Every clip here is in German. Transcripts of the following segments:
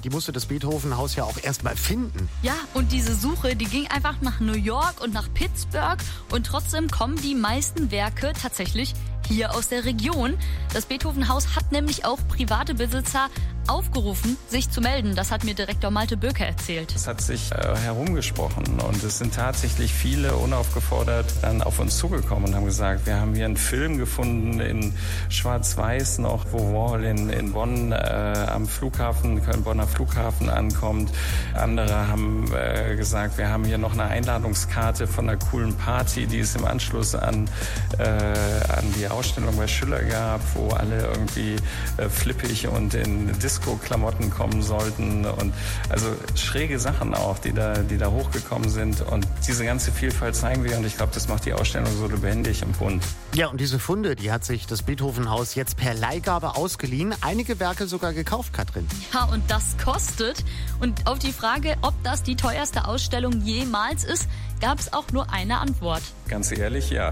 die musste das Beethoven-Haus ja auch erst mal finden. Ja, und diese Suche, die ging einfach nach New York und nach Pittsburgh und trotzdem kommen die meisten Werke tatsächlich hier aus der Region. Das Beethoven-Haus hat nämlich auch private Besitzer aufgerufen, sich zu melden. Das hat mir Direktor Malte Böker erzählt. Es hat sich herumgesprochen und es sind tatsächlich viele unaufgefordert dann auf uns zugekommen und haben gesagt, wir haben hier einen Film gefunden in Schwarz-Weiß noch, wo Warhol in Bonn am Flughafen, Köln-Bonner Flughafen ankommt. Andere haben gesagt, wir haben hier noch eine Einladungskarte von einer coolen Party, die es im Anschluss an die Ausstellung bei Schüller gab, wo alle irgendwie flippig und in Disco-Klamotten kommen sollten und also schräge Sachen auch, die da hochgekommen sind und diese ganze Vielfalt zeigen wir und ich glaube, das macht die Ausstellung so lebendig und bunt. Ja, und diese Funde, die hat sich das Beethoven-Haus jetzt per Leihgabe ausgeliehen, einige Werke sogar gekauft, Katrin. Ja, und das kostet. Und auf die Frage, ob das die teuerste Ausstellung jemals ist, gab es auch nur eine Antwort. Ganz ehrlich, ja.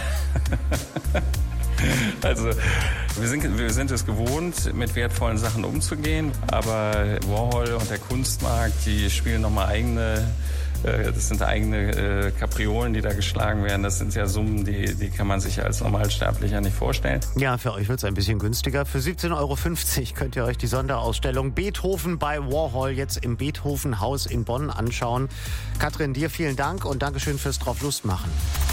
Also wir sind es gewohnt, mit wertvollen Sachen umzugehen, aber Warhol und der Kunstmarkt, die spielen nochmal das sind eigene Kapriolen, die da geschlagen werden. Das sind ja Summen, die kann man sich als Normalsterblicher nicht vorstellen. Ja, für euch wird es ein bisschen günstiger. Für 17,50 € könnt ihr euch die Sonderausstellung Beethoven bei Warhol jetzt im Beethoven-Haus in Bonn anschauen. Katrin, dir vielen Dank und Dankeschön fürs drauf Lust machen.